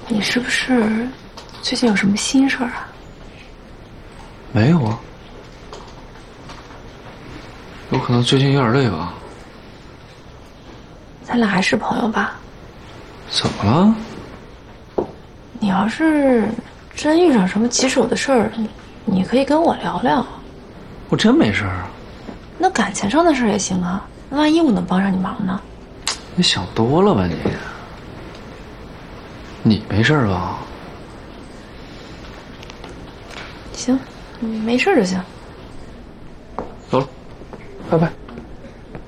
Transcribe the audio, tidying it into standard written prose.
你是不是最近有什么心事儿啊？ 没有啊，有可能最近有点累吧。 咱俩还是朋友吧？ 怎么了？ 你要是真遇上什么棘手的事儿，你可以跟我聊聊。 我真没事啊。 那感情上的事儿也行啊，万一我能帮上你忙呢？ 你想多了吧你？你没事吧？ 行，没事就行。 走了，拜拜。